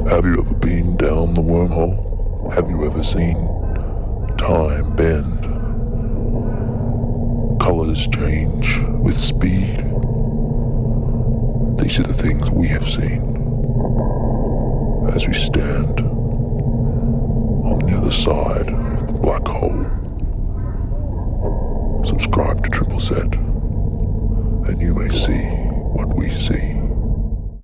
Have you ever been down the wormhole? Have you ever seen time bend? Colors change with speed. These are the things we have seen as we stand on the other side of the black hole. Subscribe to Triple Z.